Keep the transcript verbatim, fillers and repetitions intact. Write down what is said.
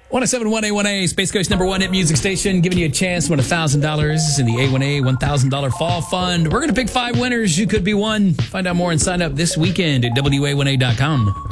one oh seven point one A one A, Space Coast number one hit music station, giving you a chance to win one thousand dollars in the A one A one thousand dollars Fall Fund. We're going to pick five winners. You could be one. Find out more and sign up this weekend at W A one A dot com.